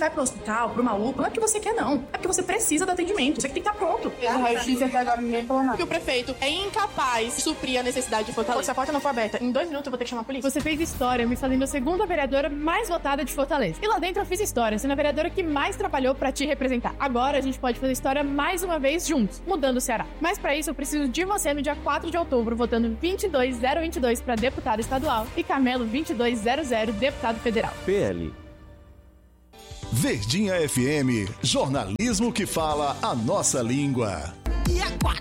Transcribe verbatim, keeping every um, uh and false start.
vai pro hospital, pro uma U P A, não é porque você quer, não. É porque você precisa do atendimento. Você que tem que estar pronto. O raio-x até agora ninguém falou nada. Que o prefeito é incapaz de suprir a necessidade de Fortaleza. Se a porta não for aberta, em dois minutos eu vou ter que chamar a polícia. Você fez história me fazendo a segunda vereadora mais votada de Fortaleza. E lá dentro eu fiz história, sendo a vereadora que mais trabalhou pra te representar. Agora a gente pode fazer história mais uma vez juntos, mudando o Ceará. Mas pra isso eu preciso de você no dia quatro de outubro, votando vinte e dois zero vinte e dois pra deputado estadual e Carmelo vinte e dois zero zero deputado federal. P L. Verdinha F M, jornalismo que fala a nossa língua. Dia quatro.